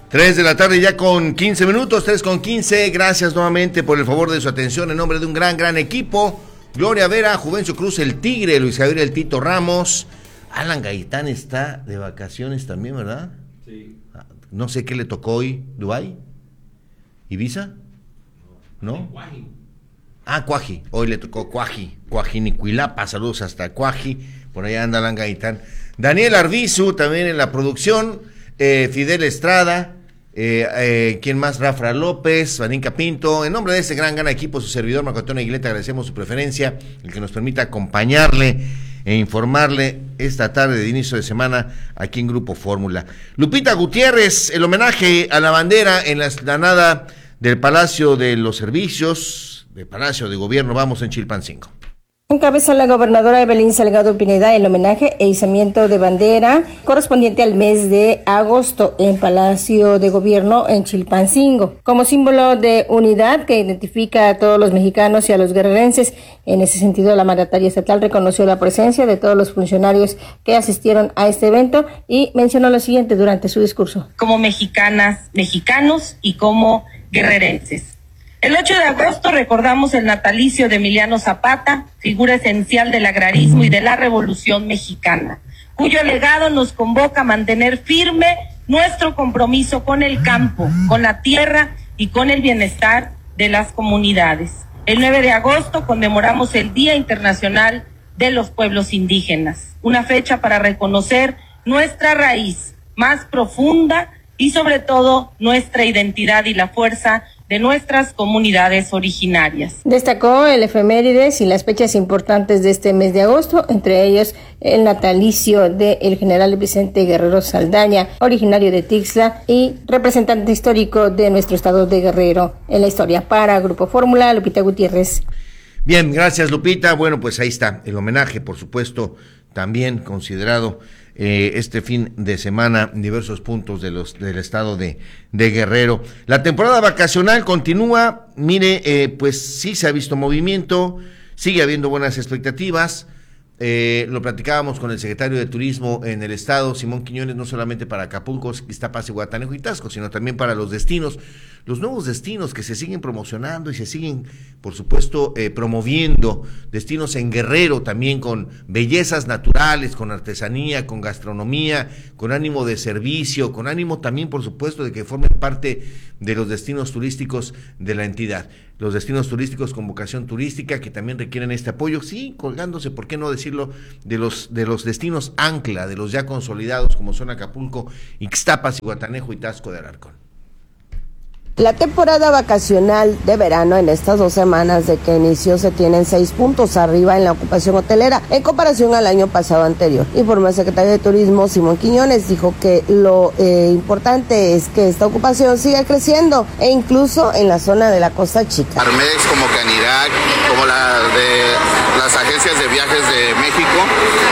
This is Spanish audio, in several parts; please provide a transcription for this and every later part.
3 de la tarde ya con 15 minutos, 3:15. Gracias nuevamente por el favor de su atención en nombre de un gran equipo. Gloria Vera, Juvencio Cruz, el Tigre, Luis Javier el Tito Ramos. Alan Gaitán está de vacaciones también, ¿verdad? Sí. No sé qué le tocó hoy. ¿Dubái? ¿Ibiza? ¿No? Cuaji. Cuaji. Hoy le tocó Cuaji. Cuajinicuilapa. Saludos hasta Cuaji. Por allá anda Alan Gaitán. Daniel Arbizu también en la producción. Fidel Estrada. ¿Quién más? Rafa López, Vaninka Pinto. En nombre de este gran equipo, su servidor Marco Antonio Aguilera, agradecemos su preferencia, el que nos permita acompañarle e informarle esta tarde de inicio de semana aquí en Grupo Fórmula. Lupita Gutiérrez, el homenaje a la bandera en la explanada del Palacio de los Servicios, del Palacio de Gobierno, vamos en Chilpancingo. Encabezó la gobernadora Evelyn Salgado Pineda el homenaje e izamiento de bandera correspondiente al mes de agosto en Palacio de Gobierno en Chilpancingo, como símbolo de unidad que identifica a todos los mexicanos y a los guerrerenses. En ese sentido, la mandataria estatal reconoció la presencia de todos los funcionarios que asistieron a este evento y mencionó lo siguiente durante su discurso. Como mexicanas, mexicanos y como guerrerenses. El 8 de agosto recordamos el natalicio de Emiliano Zapata, figura esencial del agrarismo y de la Revolución Mexicana, cuyo legado nos convoca a mantener firme nuestro compromiso con el campo, con la tierra y con el bienestar de las comunidades. El 9 de agosto conmemoramos el Día Internacional de los Pueblos Indígenas, una fecha para reconocer nuestra raíz más profunda y sobre todo nuestra identidad y la fuerza de nuestras comunidades originarias. Destacó el efemérides y las fechas importantes de este mes de agosto, entre ellos el natalicio del general Vicente Guerrero Saldaña, originario de Tixla y representante histórico de nuestro estado de Guerrero en la historia. Para Grupo Fórmula, Lupita Gutiérrez. Bien, gracias Lupita. Bueno, pues ahí está el homenaje, por supuesto, también considerado este fin de semana en diversos puntos del estado de Guerrero. La temporada vacacional continúa, mire, pues sí se ha visto movimiento, sigue habiendo buenas expectativas. Lo platicábamos con el secretario de Turismo en el estado, Simón Quiñones, no solamente para Acapulco, Iztapas, Guatanejo y Taxco, sino también para los destinos, los nuevos destinos que se siguen promocionando y se siguen, por supuesto, promoviendo, destinos en Guerrero también con bellezas naturales, con artesanía, con gastronomía, con ánimo de servicio, con ánimo también, por supuesto, de que formen parte de los destinos turísticos de la entidad. Los destinos turísticos con vocación turística que también requieren este apoyo, sí, colgándose, ¿por qué no decirlo?, de los destinos ancla, de los ya consolidados como son Acapulco, Ixtapas, Guatanejo y Taxco de Alarcón. La temporada vacacional de verano en estas 2 semanas de que inició se tienen 6 puntos arriba en la ocupación hotelera en comparación al año pasado anterior. Informó el secretario de Turismo Simón Quiñones, dijo que lo importante es que esta ocupación siga creciendo e incluso en la zona de la Costa Chica. Armex, como Canirac, como la de las agencias de viajes de México,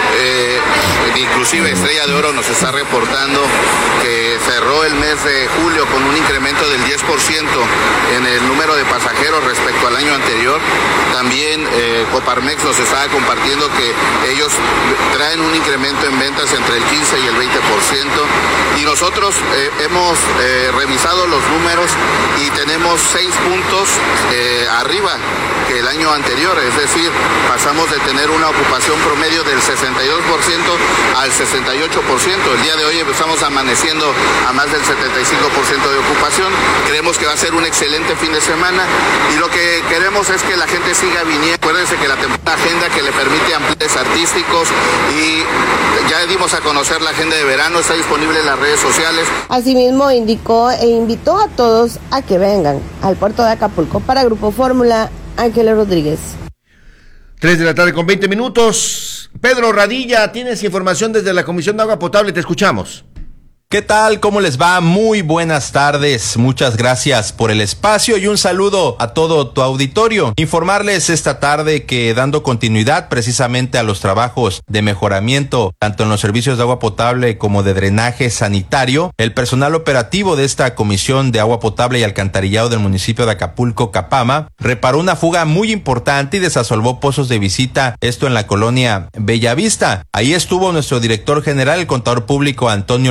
inclusive Estrella de Oro nos está reportando que cerró el mes de julio con un incremento del 10% en el número de pasajeros respecto al año anterior. También Coparmex nos estaba compartiendo que ellos traen un incremento en ventas entre el 15 y el 20%, y nosotros hemos revisado los números y tenemos 6 puntos arriba que el año anterior, es decir, pasamos de tener una ocupación promedio del 62% al 68%. El día de hoy estamos amaneciendo a más del 75% de ocupación. Creemos que va a ser un excelente fin de semana y lo que queremos es que la gente siga viniendo. Acuérdense que la temporada agenda que le permite amplios artísticos, y ya dimos a conocer la agenda de verano, está disponible en las redes sociales. Asimismo indicó e invitó a todos a que vengan al puerto de Acapulco. Para Grupo Fórmula, Ángel Rodríguez. 3 de la tarde con 20 minutos. Pedro Radilla, tienes información desde la Comisión de Agua Potable, te escuchamos. ¿Qué tal? ¿Cómo les va? Muy buenas tardes. Muchas gracias por el espacio y un saludo a todo tu auditorio. Informarles esta tarde que, dando continuidad precisamente a los trabajos de mejoramiento tanto en los servicios de agua potable como de drenaje sanitario, el personal operativo de esta Comisión de Agua Potable y Alcantarillado del municipio de Acapulco, Capama, reparó una fuga muy importante y desasolvó pozos de visita, esto en la colonia Bellavista. Ahí estuvo nuestro director general, el contador público Antonio Lorenzo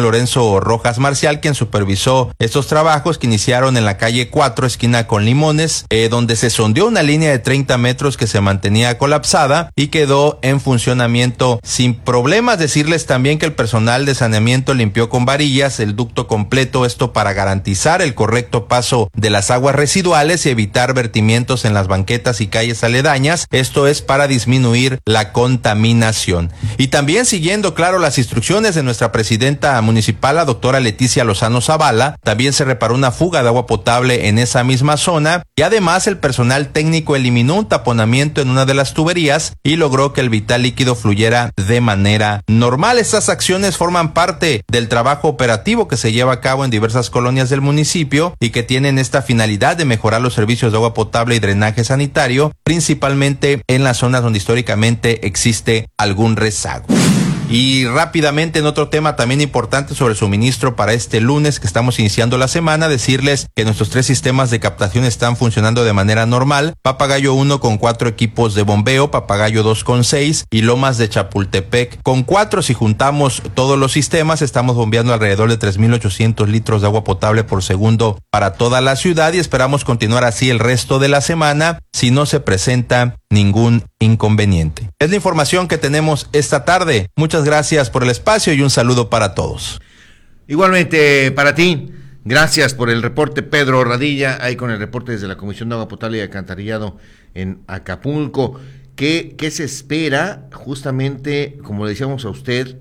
Alejandro Rojas Marcial, quien supervisó estos trabajos que iniciaron en la calle 4, esquina con Limones, donde se sondeó una línea de 30 metros que se mantenía colapsada y quedó en funcionamiento sin problemas. Decirles también que el personal de saneamiento limpió con varillas el ducto completo, esto para garantizar el correcto paso de las aguas residuales y evitar vertimientos en las banquetas y calles aledañas. Esto es para disminuir la contaminación. Y también siguiendo, claro, las instrucciones de nuestra presidenta municipal, la doctora Leticia Lozano Zavala, también se reparó una fuga de agua potable en esa misma zona y además el personal técnico eliminó un taponamiento en una de las tuberías y logró que el vital líquido fluyera de manera normal. Estas acciones forman parte del trabajo operativo que se lleva a cabo en diversas colonias del municipio y que tienen esta finalidad de mejorar los servicios de agua potable y drenaje sanitario, principalmente en las zonas donde históricamente existe algún rezago. Y rápidamente, en otro tema también importante sobre el suministro para este lunes que estamos iniciando la semana, decirles que nuestros 3 sistemas de captación están funcionando de manera normal. Papagayo 1 con 4 equipos de bombeo, Papagayo 2 con 6 y Lomas de Chapultepec con 4. Si juntamos todos los sistemas, estamos bombeando alrededor de 3,800 litros de agua potable por segundo para toda la ciudad y esperamos continuar así el resto de la semana si no se presenta ningún inconveniente. Es la información que tenemos esta tarde. Muchas gracias por el espacio y un saludo para todos. Igualmente para ti, gracias por el reporte, Pedro Radilla, ahí con el reporte desde la Comisión de Agua Potable y Alcantarillado en Acapulco. ¿Qué se espera justamente, como le decíamos a usted,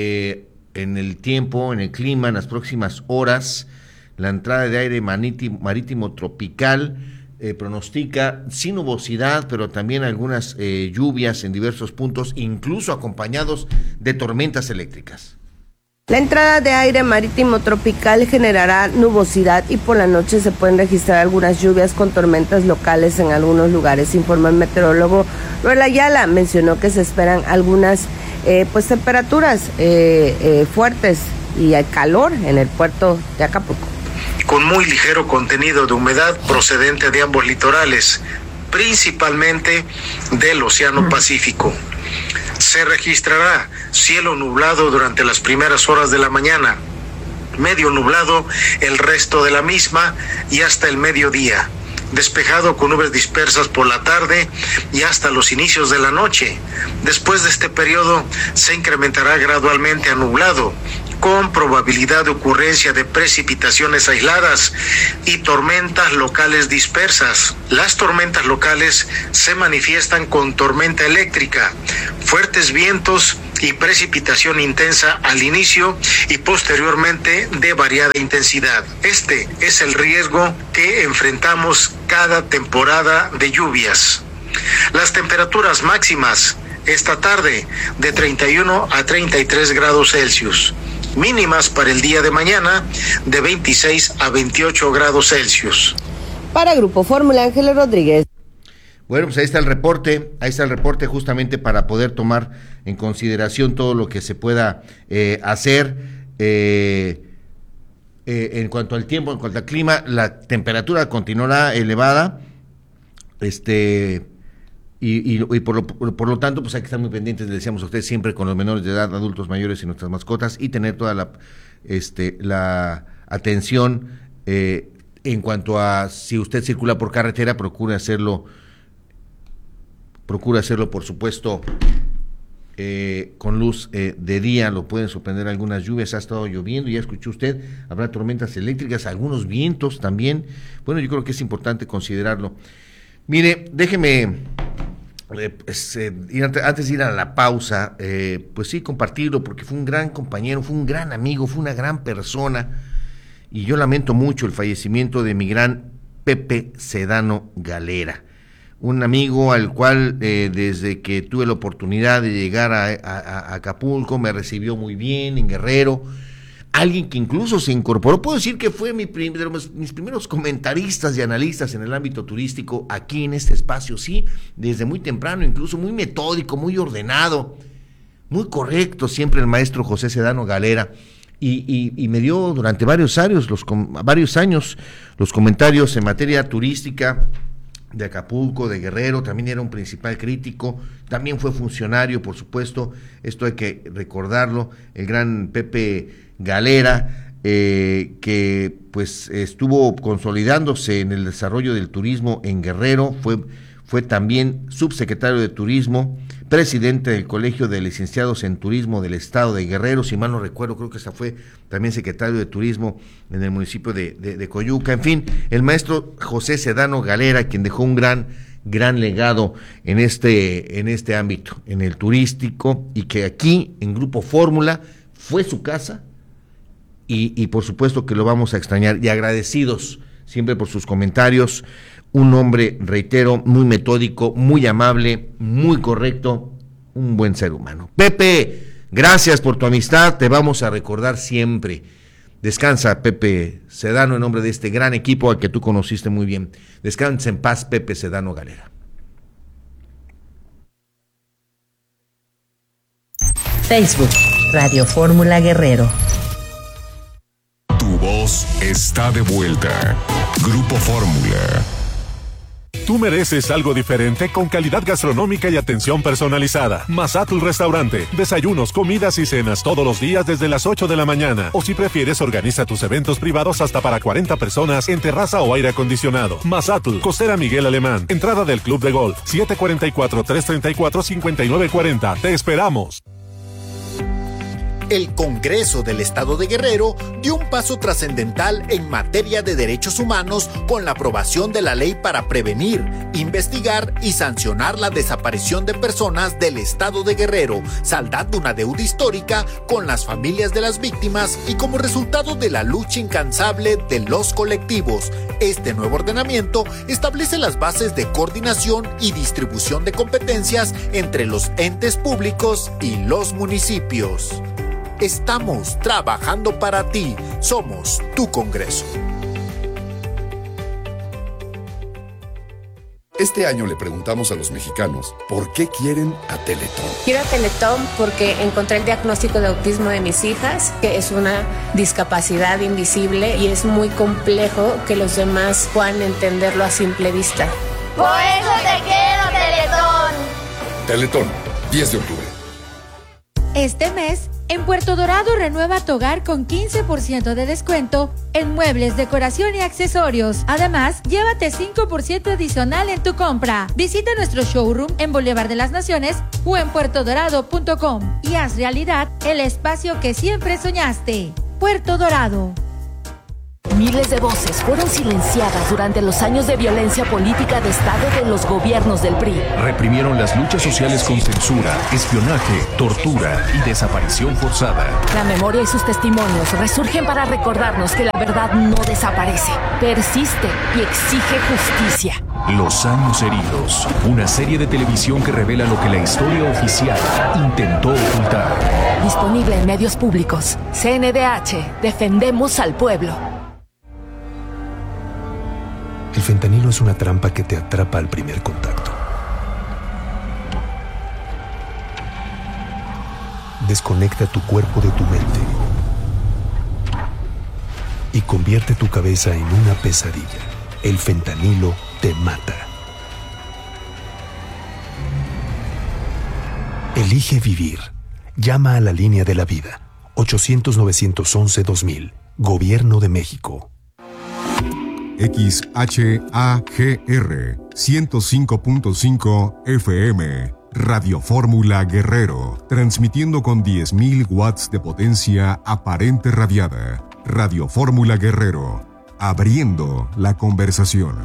en el tiempo, en el clima, en las próximas horas? La entrada de aire marítimo tropical pronostica sin nubosidad, pero también algunas lluvias en diversos puntos, incluso acompañados de tormentas eléctricas. La entrada de aire marítimo tropical generará nubosidad y por la noche se pueden registrar algunas lluvias con tormentas locales en algunos lugares, informó el meteorólogo Roel Ayala. Mencionó que se esperan algunas temperaturas fuertes y el calor en el puerto de Acapulco, con muy ligero contenido de humedad procedente de ambos litorales, principalmente del Océano Pacífico. Se registrará cielo nublado durante las primeras horas de la mañana, medio nublado el resto de la misma y hasta el mediodía, despejado con nubes dispersas por la tarde y hasta los inicios de la noche. Después de este periodo se incrementará gradualmente a nublado, con probabilidad de ocurrencia de precipitaciones aisladas y tormentas locales dispersas. Las tormentas locales se manifiestan con tormenta eléctrica, fuertes vientos y precipitación intensa al inicio y posteriormente de variada intensidad. Este es el riesgo que enfrentamos cada temporada de lluvias. Las temperaturas máximas esta tarde de 31 a 33 grados Celsius. Mínimas para el día de mañana de 26 a 28 grados Celsius. Para Grupo Fórmula, Ángeles Rodríguez. Bueno, pues ahí está el reporte justamente para poder tomar en consideración todo lo que se pueda hacer en cuanto al tiempo, en cuanto al clima. La temperatura continuará elevada, y por lo tanto, pues hay que estar muy pendientes, le decíamos a ustedes, siempre con los menores de edad, adultos mayores y nuestras mascotas, y tener toda la atención en cuanto a si usted circula por carretera, procure hacerlo, por supuesto, con luz de día. Lo pueden sorprender algunas lluvias, ha estado lloviendo, ya escuchó usted, habrá tormentas eléctricas, algunos vientos también. Bueno, yo creo que es importante considerarlo. Mire, déjeme antes de ir a la pausa, pues sí, compartirlo, porque fue un gran compañero, fue un gran amigo, fue una gran persona, y yo lamento mucho el fallecimiento de mi gran Pepe Sedano Galera, un amigo al cual desde que tuve la oportunidad de llegar a Acapulco me recibió muy bien en Guerrero. Alguien que incluso se incorporó, puedo decir que fue mis primeros comentaristas y analistas en el ámbito turístico aquí en este espacio, sí, desde muy temprano, incluso muy metódico, muy ordenado, muy correcto, siempre el maestro José Sedano Galera, y me dio durante varios años los comentarios en materia turística de Acapulco, de Guerrero. También era un principal crítico, también fue funcionario, por supuesto, esto hay que recordarlo, el gran Pepe Galera, que pues estuvo consolidándose en el desarrollo del turismo en Guerrero, fue también subsecretario de Turismo, presidente del Colegio de Licenciados en Turismo del Estado de Guerrero, si mal no recuerdo, creo que fue también secretario de Turismo en el municipio de Coyuca. En fin, el maestro José Sedano Galera, quien dejó un gran legado en este ámbito, en el turístico, y que aquí en Grupo Fórmula fue su casa, y por supuesto que lo vamos a extrañar, y agradecidos siempre por sus comentarios. Un hombre, reitero, muy metódico, muy amable, muy correcto, un buen ser humano. Pepe, gracias por tu amistad, te vamos a recordar siempre. Descansa, Pepe Sedano, en nombre de este gran equipo al que tú conociste muy bien. Descansa en paz, Pepe Sedano Galera. Facebook, Radio Fórmula Guerrero. Tu voz está de vuelta. Grupo Fórmula. Tú mereces algo diferente con calidad gastronómica y atención personalizada. Mazatl Restaurante. Desayunos, comidas y cenas todos los días desde las 8 de la mañana. O si prefieres, organiza tus eventos privados hasta para 40 personas en terraza o aire acondicionado. Mazatl, Costera Miguel Alemán. Entrada del Club de Golf. 744-334-5940. Te esperamos. El Congreso del Estado de Guerrero dio un paso trascendental en materia de derechos humanos con la aprobación de la ley para prevenir, investigar y sancionar la desaparición de personas del Estado de Guerrero, saldando una deuda histórica con las familias de las víctimas y como resultado de la lucha incansable de los colectivos. Este nuevo ordenamiento establece las bases de coordinación y distribución de competencias entre los entes públicos y los municipios. Estamos trabajando para ti. Somos tu Congreso. Este año le preguntamos a los mexicanos por qué quieren a Teletón. Quiero a Teletón porque encontré el diagnóstico de autismo de mis hijas, que es una discapacidad invisible y es muy complejo que los demás puedan entenderlo a simple vista. Por eso te quiero, Teletón. Teletón, 10 de octubre. Este mes, en Puerto Dorado renueva tu hogar con 15% de descuento en muebles, decoración y accesorios. Además, llévate 5% adicional en tu compra. Visita nuestro showroom en Boulevard de las Naciones o en puertodorado.com y haz realidad el espacio que siempre soñaste. Puerto Dorado. Miles de voces fueron silenciadas durante los años de violencia política de Estado de los gobiernos del PRI. Reprimieron las luchas sociales con censura, espionaje, tortura y desaparición forzada. La memoria y sus testimonios resurgen para recordarnos que la verdad no desaparece, persiste y exige justicia. Los años heridos, una serie de televisión que revela lo que la historia oficial intentó ocultar. Disponible en medios públicos. CNDH, defendemos al pueblo. El fentanilo es una trampa que te atrapa al primer contacto. Desconecta tu cuerpo de tu mente y convierte tu cabeza en una pesadilla. El fentanilo te mata. Elige vivir. Llama a la línea de la vida. 800-911-2000. Gobierno de México. XHAGR 105.5 FM Radio Fórmula Guerrero, transmitiendo con 10.000 watts de potencia aparente radiada. Radio Fórmula Guerrero, abriendo la conversación.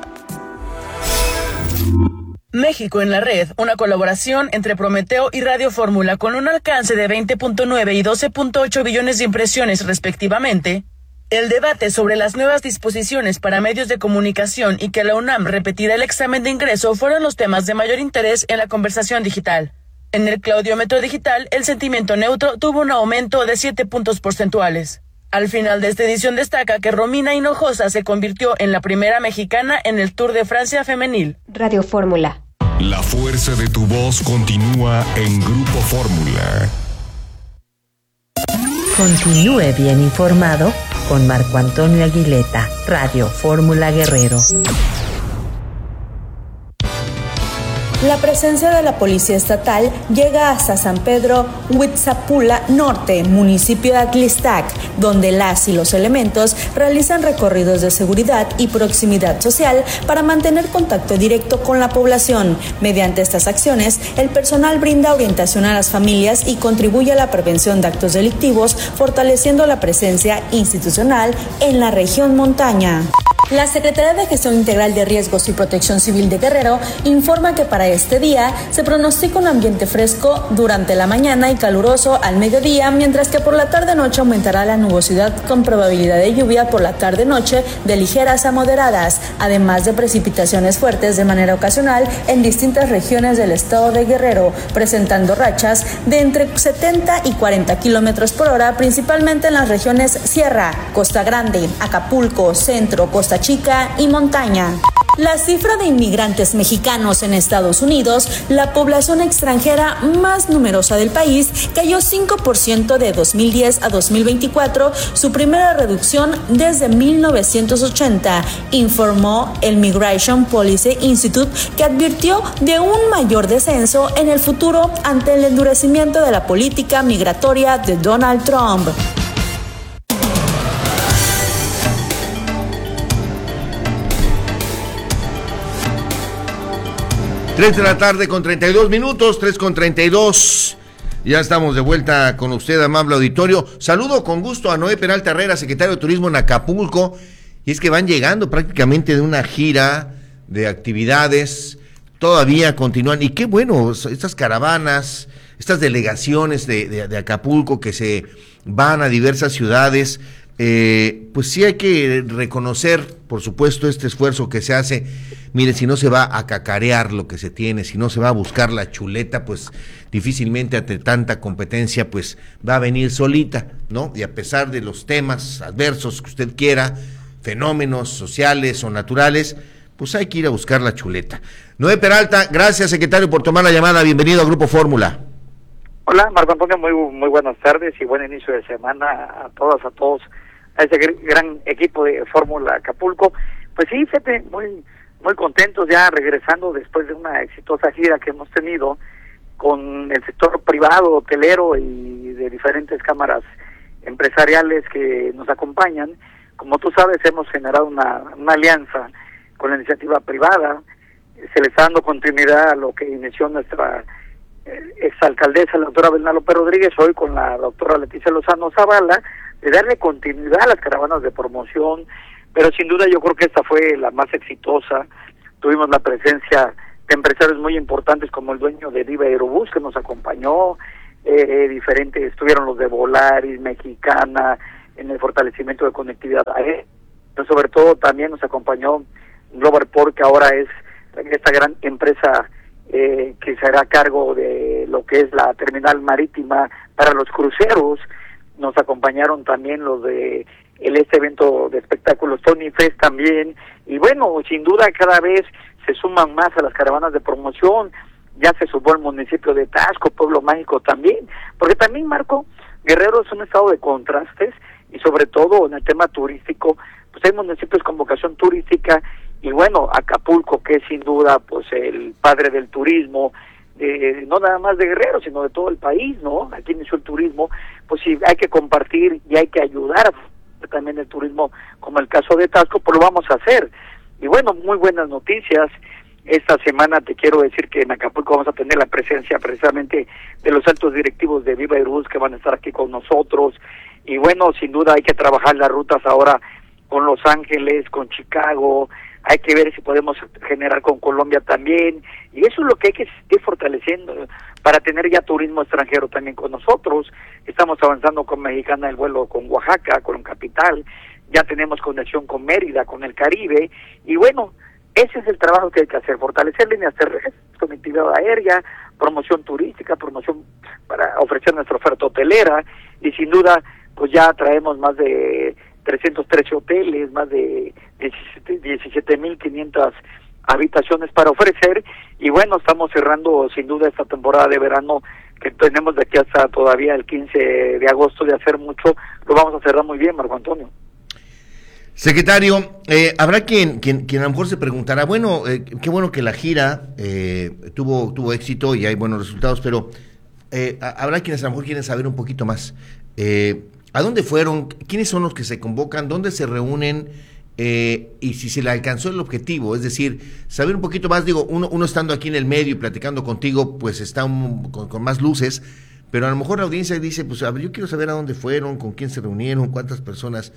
México en la red, una colaboración entre Prometeo y Radio Fórmula con un alcance de 20.9 y 12.8 billones de impresiones respectivamente. El debate sobre las nuevas disposiciones para medios de comunicación y que la UNAM repetirá el examen de ingreso fueron los temas de mayor interés en la conversación digital. En el claudiómetro digital, el sentimiento neutro tuvo un aumento de 7 puntos porcentuales. Al final de esta edición destaca que Romina Hinojosa se convirtió en la primera mexicana en el Tour de Francia femenil. Radio Fórmula. La fuerza de tu voz continúa en Grupo Fórmula. Continúe bien informado con Marco Antonio Aguileta, Radio Fórmula Guerrero. La presencia de la Policía Estatal llega hasta San Pedro Huitzapula Norte, municipio de Atlistac, donde las y los elementos realizan recorridos de seguridad y proximidad social para mantener contacto directo con la población. Mediante estas acciones, el personal brinda orientación a las familias y contribuye a la prevención de actos delictivos, fortaleciendo la presencia institucional en la región montaña. La Secretaría de Gestión Integral de Riesgos y Protección Civil de Guerrero informa que para este día se pronostica un ambiente fresco durante la mañana y caluroso al mediodía, mientras que por la tarde-noche aumentará la nubosidad con probabilidad de lluvia por la tarde-noche de ligeras a moderadas, además de precipitaciones fuertes de manera ocasional en distintas regiones del estado de Guerrero, presentando rachas de entre 70 y 40 kilómetros por hora, principalmente en las regiones Sierra, Costa Grande, Acapulco, Centro, Costa Chica y Montaña. La cifra de inmigrantes mexicanos en Estados Unidos, la población extranjera más numerosa del país, cayó 5% de 2010 a 2024, su primera reducción desde 1980, informó el Migration Policy Institute, que advirtió de un mayor descenso en el futuro ante el endurecimiento de la política migratoria de Donald Trump. Tres de la tarde con 32 minutos, 3:32. Ya estamos de vuelta con usted, amable auditorio. Saludo con gusto a Noé Peralta Herrera, secretario de Turismo en Acapulco. Y es que van llegando prácticamente de una gira de actividades. Todavía continúan. Y qué bueno, estas caravanas, estas delegaciones de Acapulco que se van a diversas ciudades. Pues sí hay que reconocer, por supuesto, este esfuerzo que se hace. Mire, si no se va a cacarear lo que se tiene, si no se va a buscar la chuleta, pues difícilmente ante tanta competencia, pues va a venir solita, ¿no? Y a pesar de los temas adversos que usted quiera, fenómenos sociales o naturales, pues hay que ir a buscar la chuleta. Noé Peralta, gracias, secretario, por tomar la llamada. Bienvenido a Grupo Fórmula. Hola, Marco Antonio, muy buenas tardes y buen inicio de semana a todos, a ese gran equipo de Fórmula Acapulco. Pues sí, fíjate, muy contentos ya regresando después de una exitosa gira que hemos tenido con el sector privado, hotelero y de diferentes cámaras empresariales que nos acompañan. Como tú sabes, hemos generado una alianza con la iniciativa privada. Se le está dando continuidad a lo que inició nuestra exalcaldesa, la doctora Belina López Rodríguez, hoy con la doctora Leticia Lozano Zavala, de darle continuidad a las caravanas de promoción, pero sin duda yo creo que esta fue la más exitosa. Tuvimos la presencia de empresarios muy importantes como el dueño de Viva Aerobús, que nos acompañó, diferentes, estuvieron los de Volaris, Mexicana, en el fortalecimiento de conectividad aérea, pero sobre todo también nos acompañó Global Port, que ahora es esta gran empresa que se hará cargo de lo que es la terminal marítima para los cruceros. Nos acompañaron también los de este evento de espectáculos Tony Fest también, y bueno, sin duda cada vez se suman más a las caravanas de promoción. Ya se sumó el municipio de Taxco, Pueblo Mágico también, porque también, Marco, Guerrero es un estado de contrastes, y sobre todo en el tema turístico, pues hay municipios con vocación turística, y bueno, Acapulco, que es sin duda pues el padre del turismo, no nada más de Guerrero, sino de todo el país, ¿no? Aquí inició el turismo, pues sí, hay que compartir y hay que ayudar también el turismo, como el caso de Taxco, pues lo vamos a hacer. Y bueno, muy buenas noticias. Esta semana te quiero decir que en Acapulco vamos a tener la presencia precisamente de los altos directivos de Viva Aerobús, que van a estar aquí con nosotros. Y bueno, sin duda hay que trabajar las rutas ahora con Los Ángeles, con Chicago. Hay que ver si podemos generar con Colombia también, y eso es lo que hay que ir fortaleciendo para tener ya turismo extranjero también con nosotros. Estamos avanzando con Mexicana el vuelo con Oaxaca, con Capital, ya tenemos conexión con Mérida, con el Caribe, y bueno, ese es el trabajo que hay que hacer, fortalecer líneas terrestres, conectividad aérea, promoción turística, promoción para ofrecer nuestra oferta hotelera, y sin duda, pues ya traemos más de 313 hoteles, más de 17,500 habitaciones para ofrecer, y bueno, estamos cerrando sin duda esta temporada de verano, que tenemos de aquí hasta todavía el 15 de agosto de hacer mucho, lo vamos a cerrar muy bien, Marco Antonio. Secretario, habrá quien a lo mejor se preguntará, bueno, qué bueno que la gira tuvo éxito y hay buenos resultados, pero habrá quienes a lo mejor quieren saber un poquito más. ¿A dónde fueron? ¿Quiénes son los que se convocan? ¿Dónde se reúnen? Y si se le alcanzó el objetivo, es decir, saber un poquito más. Digo, uno estando aquí en el medio y platicando contigo, pues está con más luces, pero a lo mejor la audiencia dice, pues a ver, yo quiero saber a dónde fueron, con quién se reunieron, cuántas personas,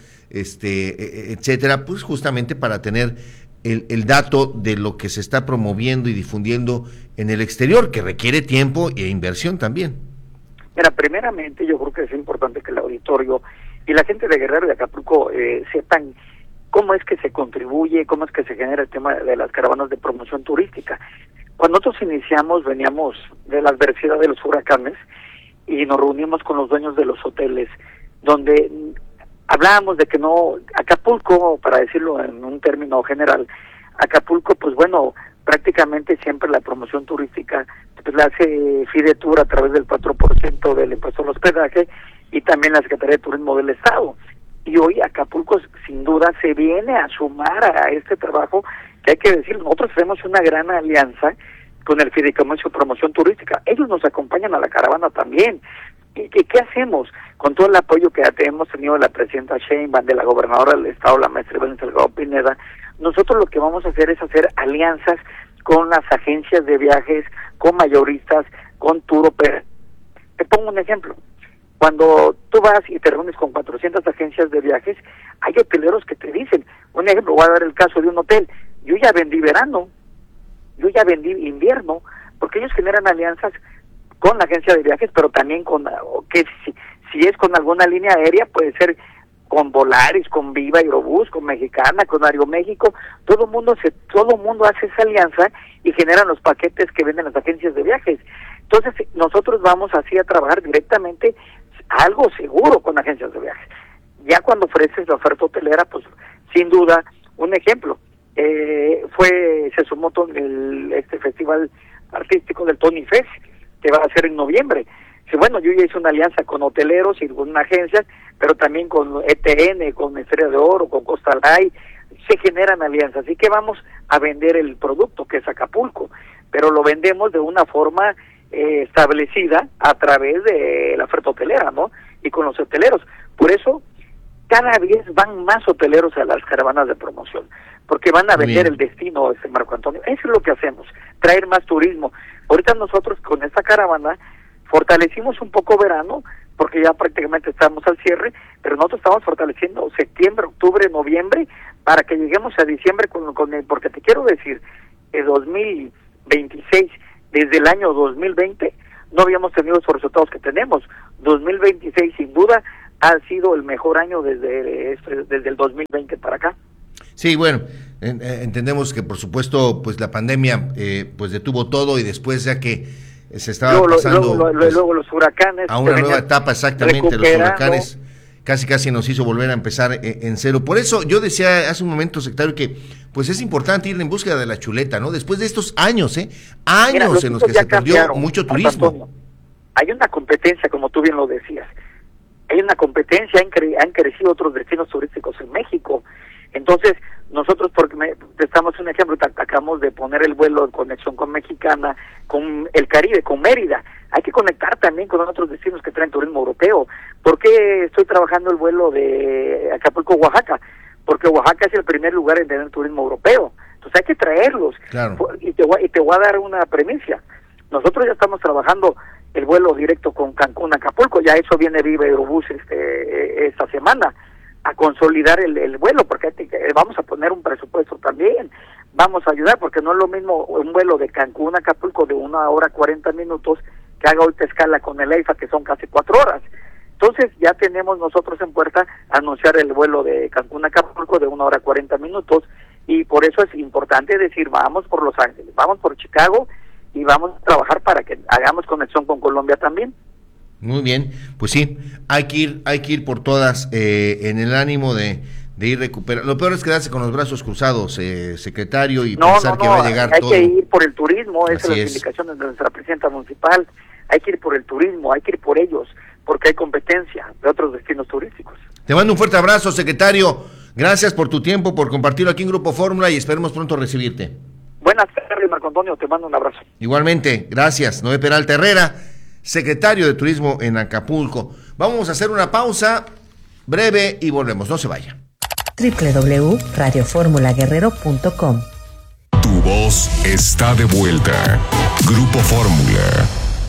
etcétera, pues justamente para tener el dato de lo que se está promoviendo y difundiendo en el exterior, que requiere tiempo e inversión también. Mira, primeramente yo creo que es importante que el auditorio y la gente de Guerrero y de Acapulco sepan cómo es que se contribuye, cómo es que se genera el tema de las caravanas de promoción turística. Cuando nosotros iniciamos, veníamos de la adversidad de los huracanes y nos reunimos con los dueños de los hoteles, donde hablábamos de que no, Acapulco, para decirlo en un término general, Acapulco, pues bueno, prácticamente siempre la promoción turística pues la hace Fidetur a través del 4% del impuesto al hospedaje y también la Secretaría de Turismo del Estado. Y hoy Acapulco sin duda se viene a sumar a este trabajo, que hay que decir, nosotros tenemos una gran alianza con el Fideicomiso de Promoción Turística. Ellos nos acompañan a la caravana también. ¿Y qué hacemos? Con todo el apoyo que hemos tenido de la presidenta Sheinbaum, de la gobernadora del Estado, la maestra Belén Salgado Pineda, nosotros lo que vamos a hacer es hacer alianzas con las agencias de viajes, con mayoristas, con tour operadores. Te pongo un ejemplo. Cuando tú vas y te reúnes con 400 agencias de viajes, hay hoteleros que te dicen, un ejemplo, voy a dar el caso de un hotel, yo ya vendí verano, yo ya vendí invierno, porque ellos generan alianzas con la agencia de viajes, pero también con, que si es con alguna línea aérea, puede ser con Volaris, con Viva Aerobús, con Mexicana, con Aeroméxico, todo mundo hace esa alianza y generan los paquetes que venden las agencias de viajes. Entonces, nosotros vamos así a trabajar directamente algo seguro con agencias de viajes. Ya cuando ofreces la oferta hotelera, pues sin duda, un ejemplo, se sumó este festival artístico del Tony Fest, que va a ser en noviembre. Bueno, yo ya hice una alianza con hoteleros y con agencias, pero también con ETN, con Estrella de Oro, con Costa Light, se generan alianzas. Así que vamos a vender el producto que es Acapulco, pero lo vendemos de una forma establecida a través de la oferta hotelera, ¿no? Y con los hoteleros. Por eso, cada vez van más hoteleros a las caravanas de promoción, porque van a vender el destino, Marco Antonio. Eso es lo que hacemos, traer más turismo. Ahorita nosotros con esta caravana fortalecimos un poco verano, porque ya prácticamente estamos al cierre, pero nosotros estamos fortaleciendo septiembre, octubre, noviembre, para que lleguemos a diciembre porque te quiero decir, en 2026, desde el año 2020, no habíamos tenido esos resultados que tenemos. 2026, sin duda, ha sido el mejor año desde el 2020 para acá. Sí, bueno, entendemos que por supuesto, pues la pandemia pues detuvo todo y después ya que se estaba pasando luego los huracanes a una nueva etapa, exactamente, los huracanes casi nos hizo volver a empezar en cero. Por eso yo decía hace un momento, secretario, que pues es importante ir en búsqueda de la chuleta, ¿no? Después de estos años, años en los que se perdió mucho turismo. Antonio, hay una competencia, como tú bien lo decías, hay una competencia, han crecido otros destinos turísticos en México. Entonces, nosotros, porque estamos un ejemplo, acabamos de poner el vuelo en conexión con Mexicana, con el Caribe, con Mérida. Hay que conectar también con otros destinos que traen turismo europeo. ¿Por qué estoy trabajando el vuelo de Acapulco-Oaxaca? Porque Oaxaca es el primer lugar en tener turismo europeo. Entonces hay que traerlos. Claro. Y te voy a dar una premisa. Nosotros ya estamos trabajando el vuelo directo con Cancún-Acapulco. Ya eso viene Viva Aerobús esta semana, a consolidar el vuelo, porque vamos a poner un presupuesto también, vamos a ayudar, porque no es lo mismo un vuelo de Cancún a Acapulco de 1 hora 40 minutos que haga ahorita escala con el AIFA, que son casi 4 horas. Entonces ya tenemos nosotros en puerta anunciar el vuelo de Cancún a Acapulco de 1 hora 40 minutos, y por eso es importante decir, vamos por Los Ángeles, vamos por Chicago, y vamos a trabajar para que hagamos conexión con Colombia también. Muy bien, pues sí, hay que ir por todas en el ánimo de ir recuperando. Lo peor es quedarse con los brazos cruzados, secretario, y pensar que va a llegar todo. Hay que ir por el turismo, esas son las indicaciones de nuestra presidenta municipal. Hay que ir por el turismo, hay que ir por ellos, porque hay competencia de otros destinos turísticos. Te mando un fuerte abrazo, secretario. Gracias por tu tiempo, por compartirlo aquí en Grupo Fórmula y esperemos pronto recibirte. Buenas tardes, Marco Antonio, te mando un abrazo. Igualmente, gracias. Noé Peralta Herrera, secretario de Turismo en Acapulco. Vamos a hacer una pausa breve y volvemos, no se vaya. www.radioformulaguerrero.com. Tu voz está de vuelta. Grupo Fórmula.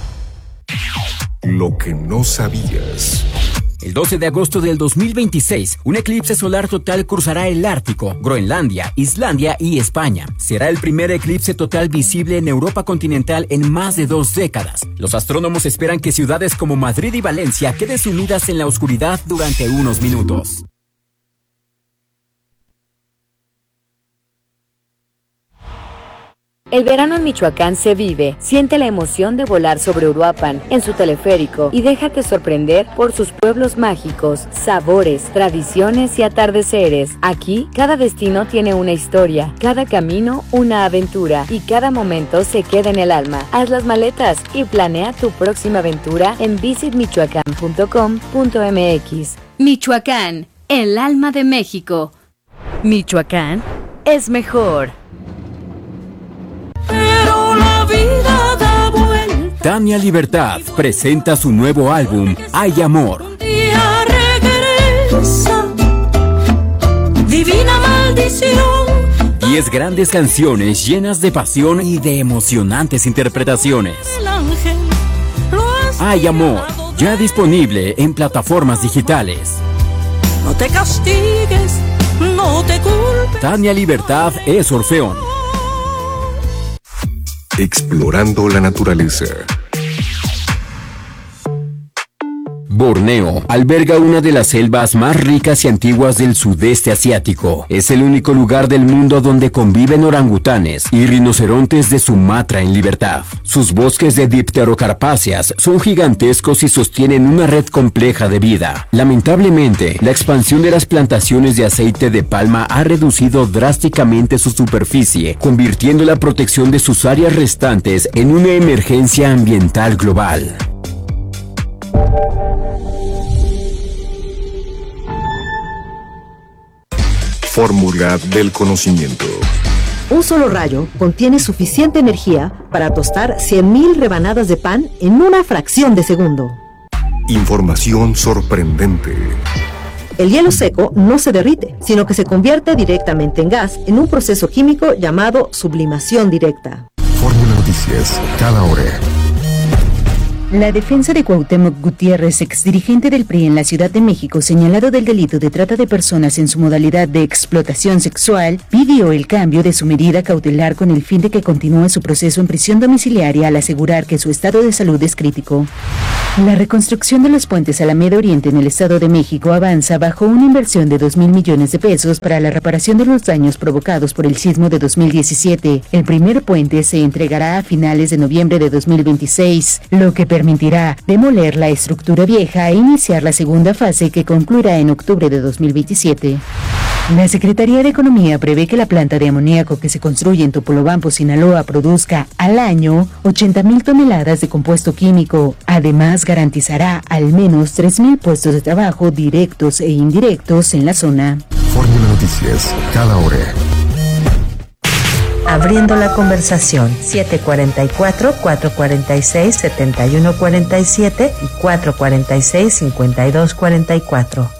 Lo que no sabías. El 12 de agosto del 2026, un eclipse solar total cruzará el Ártico, Groenlandia, Islandia y España. Será el primer eclipse total visible en Europa continental en más de 2 décadas. Los astrónomos esperan que ciudades como Madrid y Valencia queden sumidas en la oscuridad durante unos minutos. El verano en Michoacán se vive. Siente la emoción de volar sobre Uruapan en su teleférico y déjate sorprender por sus pueblos mágicos, sabores, tradiciones y atardeceres. Aquí, cada destino tiene una historia, cada camino una aventura y cada momento se queda en el alma. Haz las maletas y planea tu próxima aventura en visitmichoacán.com.mx. Michoacán, el alma de México. Michoacán es mejor. Pero la vida da vuelta. Tania Libertad presenta su nuevo álbum, Hay Amor. Un día regresa, divina maldición. 10 grandes canciones llenas de pasión y de emocionantes interpretaciones. El ángel Hay Amor, ya disponible en plataformas digitales. No te castigues, no te culpes. Tania Libertad es Orfeón. Explorando la naturaleza. Borneo alberga una de las selvas más ricas y antiguas del sudeste asiático. Es el único lugar del mundo donde conviven orangutanes y rinocerontes de Sumatra en libertad. Sus bosques de dipterocarpáceas son gigantescos y sostienen una red compleja de vida. Lamentablemente, la expansión de las plantaciones de aceite de palma ha reducido drásticamente su superficie, convirtiendo la protección de sus áreas restantes en una emergencia ambiental global. Fórmula del conocimiento. Un solo rayo contiene suficiente energía para tostar 100,000 rebanadas de pan en una fracción de segundo. Información sorprendente. El hielo seco no se derrite, sino que se convierte directamente en gas en un proceso químico llamado sublimación directa. Fórmula Noticias, cada hora. La defensa de Cuauhtémoc Gutiérrez, exdirigente del PRI en la Ciudad de México, señalado del delito de trata de personas en su modalidad de explotación sexual, pidió el cambio de su medida cautelar con el fin de que continúe su proceso en prisión domiciliaria al asegurar que su estado de salud es crítico. La reconstrucción de los puentes Alameda Oriente en el Estado de México avanza bajo una inversión de 2,000 millones de pesos para la reparación de los daños provocados por el sismo de 2017. El primer puente se entregará a finales de noviembre de 2026, lo que permitirá demoler la estructura vieja e iniciar la segunda fase que concluirá en octubre de 2027. La Secretaría de Economía prevé que la planta de amoníaco que se construye en Topolobampo, Sinaloa, produzca al año 80,000 toneladas de compuesto químico. Además, garantizará al menos 3,000 puestos de trabajo directos e indirectos en la zona. Fórmula Noticias, cada hora. Abriendo la conversación, 744-446-7147 y 446-5244.